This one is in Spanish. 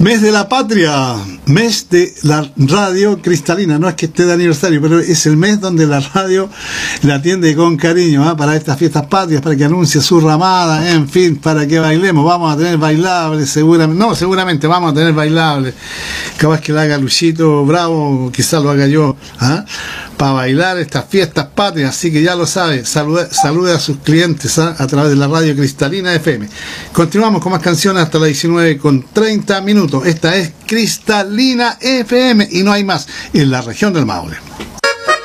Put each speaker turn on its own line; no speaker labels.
Mes de la patria, mes de la radio cristalina. No es que esté de aniversario, pero es el mes donde la radio la atiende con cariño, para estas fiestas patrias, para que anuncie su ramada, en fin, para que bailemos. Vamos a tener bailables, seguramente vamos a tener bailables. Capaz que lo haga Luchito Bravo, quizás lo haga yo, para bailar estas fiestas patrias. Así que ya lo sabe, salude a sus clientes a través de la radio Cristalina FM. Continuamos con más canciones hasta las 19:30. Esta es Cristalina FM y no hay más en la región del Maule.